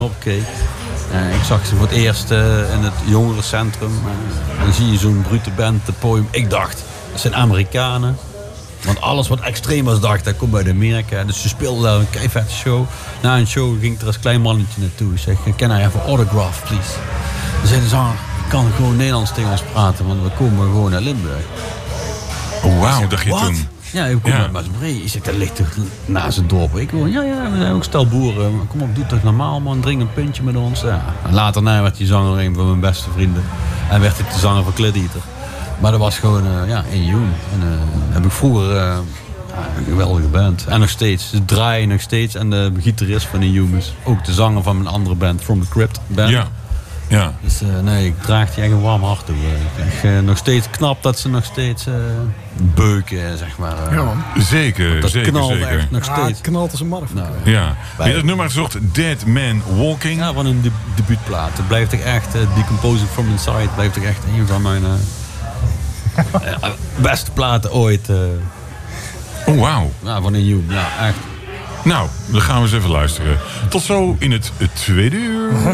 opkeek. Ik zag ze voor het eerst in het jongerencentrum. Dan zie je zo'n brute band, het podium. Ik dacht, dat zijn Amerikanen. Want alles wat extreem was, dacht dat komt uit Amerika. Dus ze speelden daar een keivette show. Na een show ging ik er als klein mannetje naartoe. Ik zeg, can I have an autograph, please? Dan zei de zanger, ik kan gewoon Nederlands tegen ons praten, want we komen gewoon uit Limburg. Oh, wauw, dacht je What? toen? Ja, ik kom uit Maasbree. Je zegt, dat ligt toch naast het dorp. Ik hoor, ja, we zijn ook stel boeren. Kom op, doe toch normaal, man. Drink een puntje met ons. Ja. En later werd die zanger een van mijn beste vrienden. En werd ik de zanger van Clit Eater. Maar dat was gewoon in June. En heb ik vroeger een geweldige band. En nog steeds. Ze draaien nog steeds. En de gitarist van Inhume is ook de zanger van mijn andere band, From the Crypt band. Ja. Dus ik draag die echt een warm hart toe. Ik vind nog steeds knap dat ze nog steeds beuken, zeg maar. Ja, man. Zeker, dat zeker, knalt zeker. echt nog steeds. Het knalt als een marf. Nou, Ja. Heb je dat nummer gezocht? Dead Man Walking? ja, van een debuutplaat. Het blijft toch echt, Decomposing From Inside blijft toch echt een van mijn beste platen ooit. Oh, wauw. Ja, van Inhume. Ja, echt. Nou, dan gaan we eens even luisteren. Tot zo in het tweede uur.